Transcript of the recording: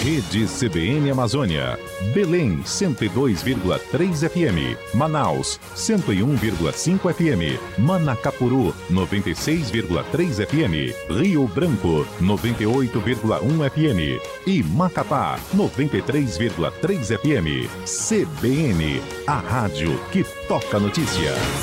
Rede CBN Amazônia. Belém 102,3 FM. Manaus 101,5 FM. Manacapuru 96,3 FM. Rio Branco 98,1 FM. E Macapá 93,3 FM. CBN, a rádio que toca notícia.